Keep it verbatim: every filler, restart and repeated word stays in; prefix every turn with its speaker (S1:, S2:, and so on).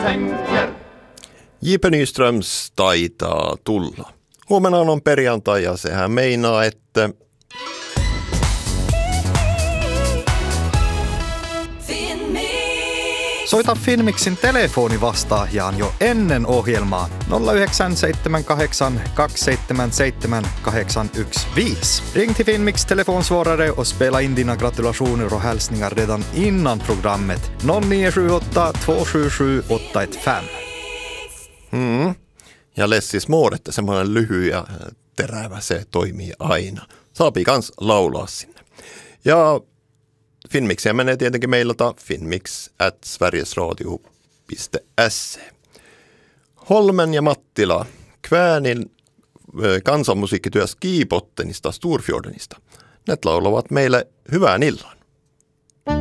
S1: sänker.
S2: J P Nyströms taitaa tulla. Huomenna on perjantai ja sehän meinaa, että
S3: Soita Finmixin telefonivastaajaan jo ennen ohjelmaa nolla yhdeksän seitsemän kahdeksan kaksi seitsemän seitsemän kahdeksan yksi viisi. Ring till Finmix telefonsvarare och spela in dina gratulationer och hälsningar redan innan programmet nolla nio sju åtta två sju sju åtta ett fem.
S2: Hmm. Ja Lessis Moore, että semmoinen lyhy ja terävä se toimii aina. Saapii kans laulaa sinne. Ja Finmixiä menee tietenkin mailata finmix at sverigesradio piste se. Holmen ja Mattila, Kvänin kansanmusiikkityö Skibottenista Storfjordenista. Ne laulavat meille hyvän illan.